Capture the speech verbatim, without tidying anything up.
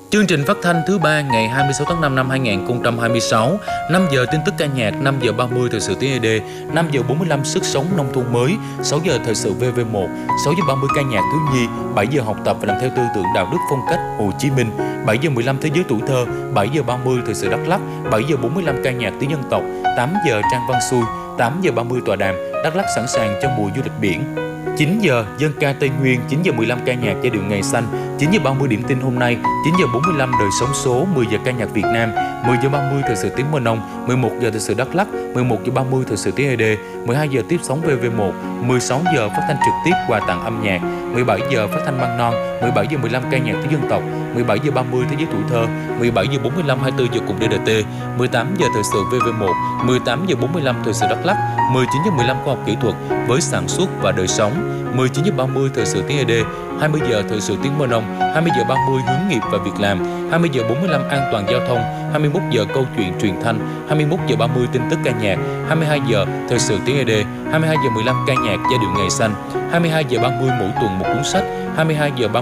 Chương trình phát thanh thứ ba ngày hai mươi sáu tháng năm năm hai nghìn không trăm hai mươi sáu, năm giờ tin tức ca nhạc, năm giờ ba mươi thời sự tiếng e đê, năm giờ bốn mươi lăm sức sống nông thôn mới, sáu giờ thời sự vê vê một, sáu giờ ba mươi ca nhạc thiếu nhi, bảy giờ học tập và làm theo tư tưởng đạo đức phong cách Hồ Chí Minh, bảy giờ mười lăm thế giới tuổi thơ, bảy giờ ba mươi thời sự Đắk Lắk, bảy giờ bốn mươi lăm ca nhạc tiếng dân tộc, tám giờ Trang Văn Xuôi, tám giờ ba mươi tọa đàm Đắk Lắk sẵn sàng cho mùa du lịch biển. chín giờ dân ca Tây Nguyên, chín giờ mười lăm ca nhạc giai điệu ngày xanh, chín giờ ba mươi điểm tin hôm nay, chín giờ bốn mươi lăm đời sống số, mười giờ ca nhạc Việt Nam, mười giờ ba mươi thời sự tiếng Mơ Nông, mười một giờ thời sự Đắk Lắk, mười một giờ ba mươi thời sự tiếng e đê, mười hai giờ tiếp sóng vê vê một, mười sáu giờ phát thanh trực tiếp quà tặng âm nhạc, mười bảy giờ phát thanh măng non, mười bảy giờ mười lăm ca nhạc tiếng dân tộc, mười bảy giờ ba mươi thế giới tuổi thơ, mười bảy giờ bốn mươi lăm hai mươi tư giờ cùng đê đê tê, mười tám giờ thời sự vê vê một, mười tám giờ bốn mươi lăm thời sự Đắk Lắk, mười chín giờ mười lăm khoa học kỹ thuật với sản xuất và đời sống, mười chín giờ ba mươi thời sự tiếng e đê, hai mươi giờ thời sự tiếng Mơ Nông, hai mươi giờ ba mươi hướng nghiệp và việc làm, hai mươi giờ bốn mươi lăm an toàn giao thông, hai mươi mốt giờ câu chuyện truyền thanh, hai mươi mốt giờ ba mươi tin tức ca nhạc, hai mươi hai giờ thời sự tiếng e đê, hai mươi hai giờ mười lăm ca nhạc giai điệu ngày xanh, hai mươi hai giờ ba mươi mỗi tuần một cuốn sách, hai mươi hai giờ ba mươi